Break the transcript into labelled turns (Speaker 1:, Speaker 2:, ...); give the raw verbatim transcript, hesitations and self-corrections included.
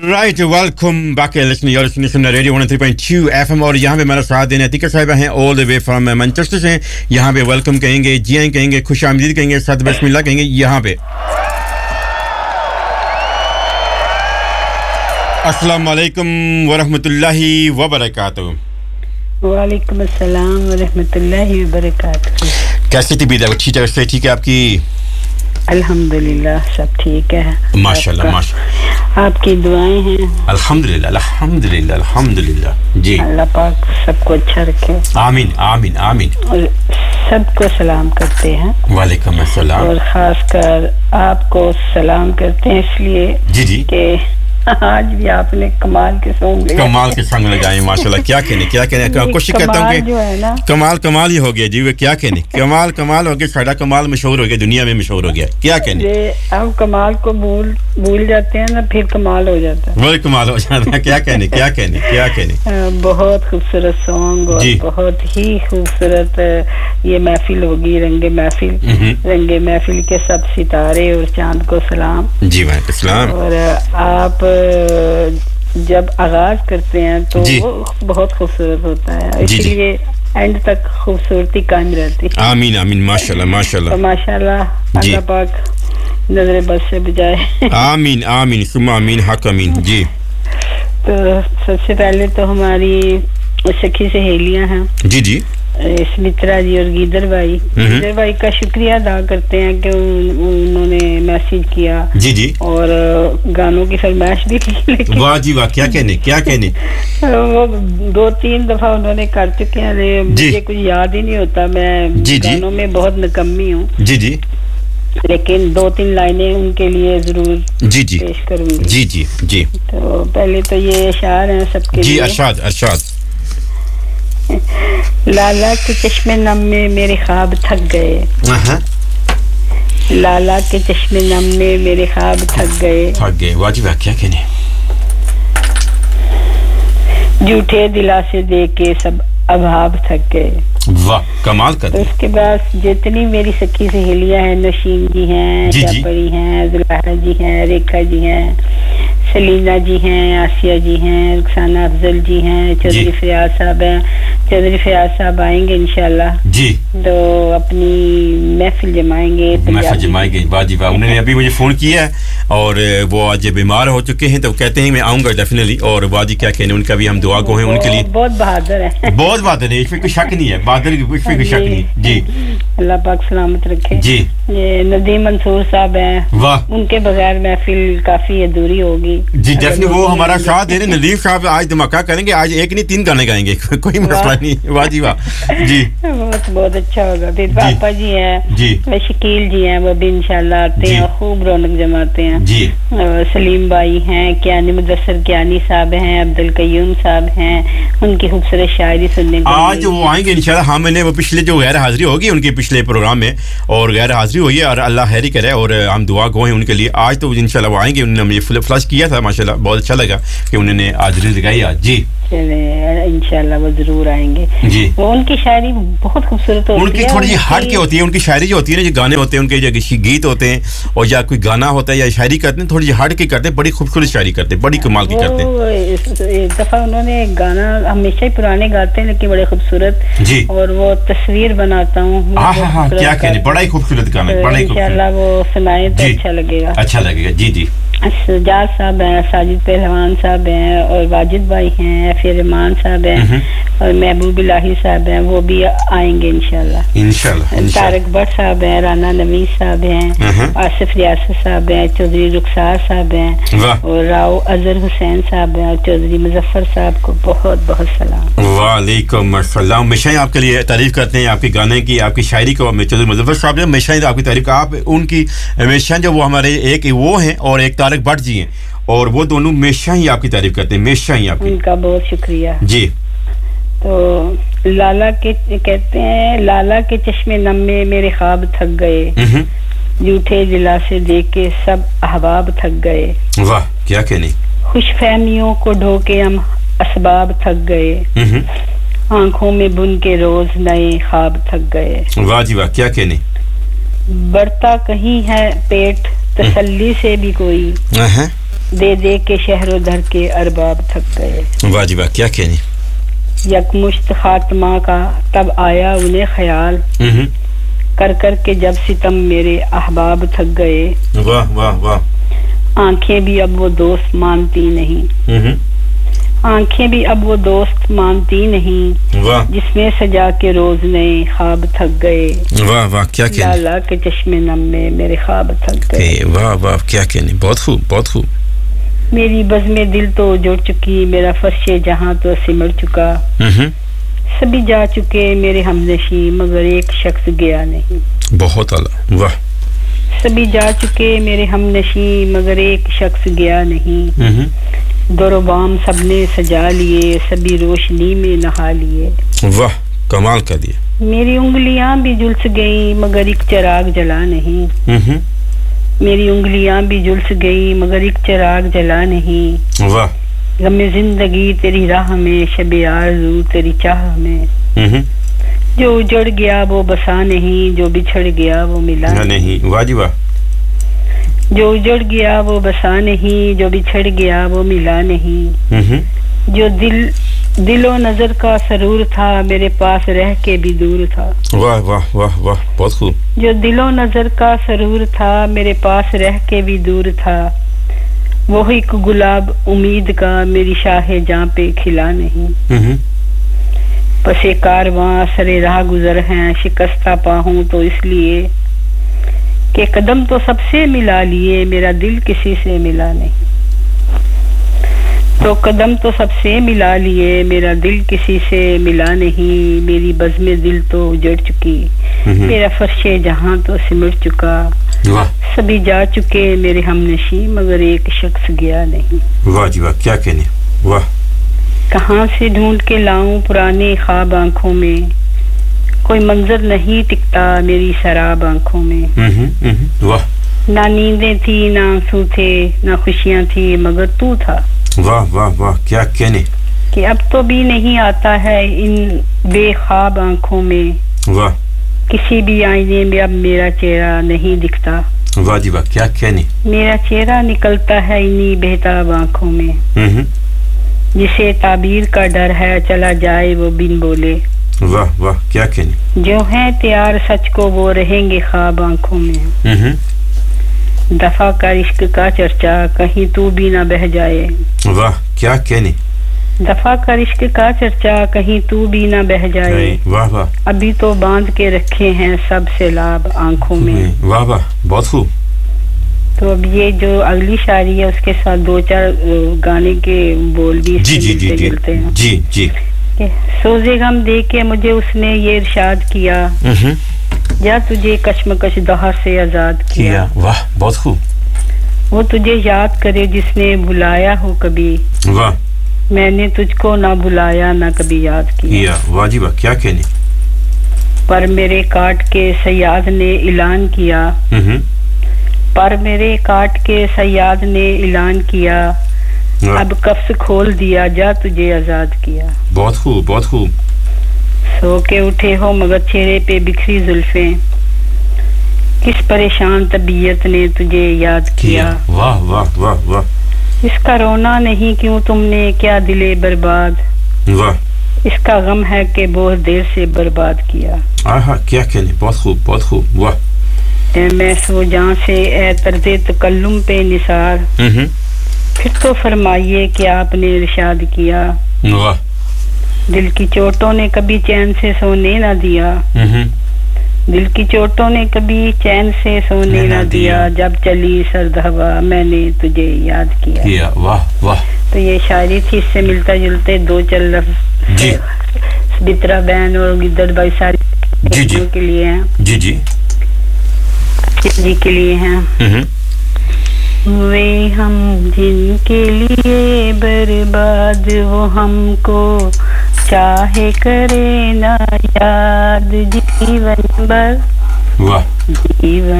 Speaker 1: right welcome back listening your listening radio one O three point two FM और यहाँ पे मेरा साथ देने अतीका साहिब हैं all the way from Manchester से यहाँ पे वेलकम कहेंगे जी आएं कहेंगे खुशामदीद कहेंगे सद बिस्मिल्लाह कहेंगे यहाँ पे अस्सलाम वालेकुम व रहमतुल्लाहि व बरकातहू
Speaker 2: वालेकुम अस्सलाम व रहमतुल्लाहि व बरकातहू
Speaker 1: कैसी तबीयत है ठीक है ठीक है आपकी
Speaker 2: अल्हम्दुलिल्लाह सब ठीक है
Speaker 1: माशाल्लाह माशाल्लाह
Speaker 2: आपकी दुआएं हैं
Speaker 1: अल्हम्दुलिल्लाह अल्हम्दुलिल्लाह अल्हम्दुलिल्लाह जी
Speaker 2: अल्लाह पाक सबको अच्छा रखे
Speaker 1: आमीन आमीन आमीन
Speaker 2: और सबको सलाम करते हैं
Speaker 1: वालेकुम अस्सलाम
Speaker 2: और खासकर आपको सलाम करते हैं इसलिए
Speaker 1: जी जी
Speaker 2: कि आज भी आपने कमाल के सॉन्ग लगाए
Speaker 1: कमाल के सॉन्ग लगाए माशाल्लाह क्या कहने क्या कहने कोशिश करता हूं कि कमाल कमाल ही हो गया जी वे क्या कहने कमाल कमाल हो गया सारा कमाल मशहूर हो गया दुनिया में मशहूर हो गया क्या कहने
Speaker 2: ये अब कमाल को भूल भूल जाते हैं ना फिर कमाल हो जाता है
Speaker 1: वही कमाल हो जाता है क्या कहने क्या कहने क्या कहने
Speaker 2: बहुत खूबसूरत सॉन्ग और बहुत ही खूबसूरत ये महफिल होगी रंगे महफिल रंगे महफिल के सब सितारे और चांद को सलाम
Speaker 1: जी वालेकुम सलाम और
Speaker 2: आप जब आगाज करते हैं तो वो बहुत खूबसूरत होता है इसलिए एंड तक खूबसूरती कायम रहती है
Speaker 1: आमीन आमीन माशाल्लाह माशाल्लाह
Speaker 2: तो माशाल्लाह अल्लाह पाक नजर बद से बचाए
Speaker 1: आमीन आमीन सुम्मा आमीन हक आमीन जी
Speaker 2: तो सबसे पहले तो हमारी सखी सहेलियां हैं जी जी स्मित्रा जी और गीदर भाई गीदर भाई का शुक्रिया अदा करते हैं कि उन्होंने मैसेज किया
Speaker 1: जी जी
Speaker 2: और गानों की फरमाइश भी की
Speaker 1: वाह जी वाह क्या कहने क्या कहने
Speaker 2: वो दो तीन दफा उन्होंने कर चुके हैं मुझे कुछ याद ही नहीं होता मैं
Speaker 1: जी
Speaker 2: गानों
Speaker 1: जी
Speaker 2: में बहुत निकम्मी हूँ
Speaker 1: जी जी
Speaker 2: लेकिन दो तीन लाइनें उनके लिए जरूर
Speaker 1: जी जी
Speaker 2: पेश करूंगी
Speaker 1: जी जी जी
Speaker 2: तो पहले तो ये अशार हैं सबके
Speaker 1: जी अरशाद अरशाद
Speaker 2: लाला के चश्मे नम में मेरे ख्वाब थक गए लाला के चश्मे नम में मेरे ख्वाब थक गए
Speaker 1: थक गए वाजिब क्या कहने
Speaker 2: झूठे दिलासे दे के सब अभाव थक गए
Speaker 1: वाह कमाल कर
Speaker 2: तो उसके बाद जितनी मेरी सखी सहेलियां हैं नशीन जी हैं जापरी हैं जुलाहा जी हैं रेखा जी हैं सलीना जी हैं आसिया जी हैं रुखसाना अफजल जी हैं चौधरी फयाज साहब हैं चौधरी फयाज साहब आएंगे इंशाल्लाह
Speaker 1: जी
Speaker 2: तो अपनी महफिल जमाएंगे
Speaker 1: महफिल जमाएंगे बाजी वाह उन्होंने अभी मुझे फोन किया है और वो आज बीमार हो चुके हैं तो कहते हैं मैं आऊंगा डेफिनेटली और बाजी क्या कहने उनका भी हम दुआ गो हैं उनके लिए
Speaker 2: बहुत बहादुर है
Speaker 1: बहुत बहादुर है इसमें कोई शक नहीं है बहादुर इसमें कोई शक नहीं जी
Speaker 2: अल्लाह पाक सलामत रखे
Speaker 1: जी
Speaker 2: ये नदीम मंसूर साहब हैं
Speaker 1: वाह
Speaker 2: उनके बगैर महफिल काफी अधूरी होगी
Speaker 1: जी डेफिनेटली वो हमारा साथ दे रहे नदीम साहब आज धमाका करेंगे आज एक नहीं तीन गाने गाएंगे कोई मसला नहीं वाह जी वाह जी
Speaker 2: बहुत बहुत अच्छा होगा फिर पापा जी हैं
Speaker 1: जी
Speaker 2: शकील जी हैं वो भी इंशाल्लाह आते हैं खूब रौनक जमाते हैं
Speaker 1: जी
Speaker 2: सलीम भाई हैं कियानी मुदस्सर कियानी साहब हैं अब्दुल कयूम साहब हैं उनकी खूबसूरत शायरी सुनने को
Speaker 1: आज वो आएंगे इंशाल्लाह हाँ मैंने वो पिछले जो गैर हाजिरी होगी उनके पिछले प्रोग्राम में और गैर हाजिरी हुई है और अल्लाह खैर करे और हम दुआ गो हैं उनके लिए आज तो इंशाल्लाह वो आएंगे उन्होंने मुझे फ्लश किया था माशाल्लाह बहुत अच्छा लगा कि उन्होंने हाजिरी लगाई आज जी
Speaker 2: इंशाल्लाह वो जरूर आएंगे
Speaker 1: जी
Speaker 2: वो उनकी शायरी बहुत खूबसूरत होती है
Speaker 1: उनकी थोड़ी सी हट के होती है उनकी शायरी जो होती है ना जो गाने होते हैं उनके जो गीत होते हैं और या कोई गाना होता है या शायरी करते हैं थोड़ी सी हट के करते हैं बड़ी खूबसूरत शायरी करते हैं बड़ी कमाल की करते हैं
Speaker 2: एक दफा उन्होंने गाना हमेशा ही पुराने गाते हैं लेकिन बड़े खूबसूरत
Speaker 1: जी
Speaker 2: और वो तस्वीर बनाता हूँ
Speaker 1: क्या कहने बड़ा ही खूबसूरत गाना बड़ा ही
Speaker 2: इंशाल्लाह वो सुनाए तो अच्छा लगेगा
Speaker 1: अच्छा लगेगा जी जी
Speaker 2: सजाद साहब हैं साजिद पहलवान साहब हैं और वाजिद भाई हैं फिर रहमान साहब हैं और महबूब इलाही साहब हैं वो भी आएंगे इंशाल्लाह
Speaker 1: इंशाल्लाह
Speaker 2: तारक भट्ट साहब हैं राना नवीस साहब हैं आसिफ रियासत साहब हैं चौधरी रुखसार साहब हैं और राव अजहर हुसैन साहब हैं और चौधरी मुजफ्फर साहब को बहुत बहुत सलाम
Speaker 1: वालेकुम अस्सलाम हमेशा ही आपके लिए तारीफ करते हैं आपके गाने की आपकी शायरी को चौधरी मुजफ्फर साहब ने हमेशा ही आपकी तारीफ आप उनकी हमेशा जो वो हमारे एक वो हैं और एक तारक भट्ट जी हैं और वो दोनों हमेशा ही आपकी तारीफ करते हैं हमेशा ही आपकी
Speaker 2: उनका बहुत शुक्रिया
Speaker 1: जी
Speaker 2: तो लाला के कहते हैं लाला के चश्मे नम में मेरे ख्वाब थक गए झूठे दिलासे देख के सब अहबाब थक गए
Speaker 1: वाह क्या कहने
Speaker 2: खुशफहमियों को ढोके हम असबाब थक गए आंखों में बुन के रोज नए ख्वाब थक गए
Speaker 1: वाह जी वाह क्या कहने
Speaker 2: बढ़ता कहीं है पेट तसल्ली से भी कोई दे दे के शहरों दर के अरबाब थक गए
Speaker 1: वाह जी वाह क्या कहनी
Speaker 2: यकमुश्त खात्मा का तब आया उन्हें ख्याल कर कर के जब सितम मेरे अहबाब थक गए
Speaker 1: वाह वाह वाह
Speaker 2: आंखें भी अब वो दोस्त मानती नहीं आंखें भी अब वो दोस्त मानती नहीं
Speaker 1: वाह
Speaker 2: जिसमें सजा के रोज नए ख्वाब थक गए
Speaker 1: वाह वाह क्या कहनी
Speaker 2: लाला के चश्मे नम में मेरे ख्वाब थक गए
Speaker 1: वाह वाह क्या कहनी बहुत खूब बहुत खूब
Speaker 2: मेरी बज़्म दिल तो जुड़ चुकी मेरा फर्शे जहां तो सिमट चुका सभी जा चुके मेरे हमनशी मगर एक शख्स गया नहीं
Speaker 1: बहुत आला वाह
Speaker 2: सभी जा चुके मेरे हमनशी मगर एक शख्स गया नहीं दरोबाम सबने सजा लिए सभी रोशनी में नहा लिए
Speaker 1: वाह कमाल कर दिया
Speaker 2: मेरी उंगलियां भी झुलस गई मगर एक चिराग जला नहीं मेरी उंगलियां भी झुलस गई मगर एक चिराग जला नहीं
Speaker 1: वाह
Speaker 2: गमे जिंदगी तेरी राह में शबे आरज़ू तेरी चाह में जो उजड़ गया वो बसा नहीं जो बिछड़ गया वो मिला
Speaker 1: नहीं वाह जी वाह
Speaker 2: जो उजड़ गया वो बसा नहीं जो बिछड़ गया वो मिला नहीं जो दिल दिलो नजर का सरूर था मेरे पास रह के भी दूर था
Speaker 1: वाह वाह वाह वाह बहुत खूब
Speaker 2: जो दिलो नजर का सरूर था मेरे पास रह के भी दूर था वो एक गुलाब उम्मीद का मेरी शाह जां पे खिला नहीं पसे कारवां सरे राह गुजर हैं शिकस्ता पाहूं तो इसलिए कि कदम तो सबसे मिला लिए मेरा दिल किसी से मिला नहीं तो कदम तो सबसे मिला लिए मेरा दिल किसी से मिला नहीं मेरी बज़्म दिल तो उजड़ चुकी मेरा फर्शे जहां तो सिमट चुका सभी जा चुके मेरे हमनशी मगर एक शख्स गया नहीं
Speaker 1: वाह जी वाह क्या कहने वाह
Speaker 2: कहां से ढूंढ के लाऊं पुराने ख्वाब आंखों में कोई मंजर नहीं टिकता मेरी शराब आंखों में
Speaker 1: वाह
Speaker 2: ना नींदें थी ना आंसू थे ना खुशियां थी मगर तू था
Speaker 1: वाह वाह वाह क्या कहने
Speaker 2: कि अब तो भी नहीं आता है इन बेख्वाब आंखों में
Speaker 1: वाह
Speaker 2: किसी भी आईने में अब मेरा चेहरा नहीं दिखता
Speaker 1: वाह जी वाह क्या कहने
Speaker 2: मेरा चेहरा निकलता है इन्हीं बेताब आंखों में जिसे ताबीर का डर है चला जाए वो बिन बोले
Speaker 1: वाह वाह क्या कहने
Speaker 2: जो है तैयार सच को वो रहेंगे ख्वाब आंखों में दफा का इश्क का चर्चा कहीं तू भी ना बह जाए
Speaker 1: वाह क्या कहने
Speaker 2: दफा का इश्क का चर्चा कहीं तू भी ना बह जाए
Speaker 1: वाह वाह
Speaker 2: अभी तो बांध के रखे हैं सब सैलाब आंखों में
Speaker 1: वाह वाह बहुत खूब
Speaker 2: तो अब ये जो अगली शायरी है उसके साथ दो चार गाने के बोल भी
Speaker 1: जी जी जी जी जी जी
Speaker 2: सोजे गम दे के मुझे उसने ये इरशाद किया या तुझे कश्मकश दहर से आजाद किया
Speaker 1: वाह बहुत खूब
Speaker 2: वो तुझे याद करे जिसने भुलाया हो कभी
Speaker 1: वाह
Speaker 2: मैंने तुझको ना भुलाया ना कभी याद किया
Speaker 1: वाह जी वाह क्या कहने
Speaker 2: पर मेरे काट के सयाद ने ऐलान किया पर मेरे काट के सयाद ने ऐलान किया अब कफ्स खोल दिया जा तुझे आजाद किया
Speaker 1: बहुत खूब बहुत खूब
Speaker 2: सो के उठे हो मगर चेहरे पे बिखरी जुल्फें किस परेशान तबीयत ने तुझे याद किया
Speaker 1: वाह वाह वाह वाह
Speaker 2: इसका रोना नहीं क्यों तुमने क्या दिले बर्बाद
Speaker 1: वाह
Speaker 2: इसका गम है कि बहुत देर से बर्बाद किया
Speaker 1: आहा क्या कहने बहुत खूब बहुत खूब वाह
Speaker 2: मैं सो जां से ए तर्ज़े तकल्लुम पे निसार फिर तो फरमाइए कि आपने इरशाद किया
Speaker 1: वाह
Speaker 2: दिल की चोटों ने कभी चैन से सोने ना दिया दिल की चोटों ने कभी चैन से सोने ना दिया जब चली सर्द हवा मैंने तुझे याद किया
Speaker 1: किया वाह वाह
Speaker 2: तो ये शायरी थी इससे मिलता जुलते दो चल लफ्ज
Speaker 1: जी
Speaker 2: बित्रा बहन और गिद्दड़ भाई सारी
Speaker 1: जी जी
Speaker 2: के लिए हैं
Speaker 1: जी जी
Speaker 2: जी के लिए हैं वे हम जिनके लिए बर्बाद वो हमको चाहे करे ना याद जीवन भर
Speaker 1: वाह
Speaker 2: जीवन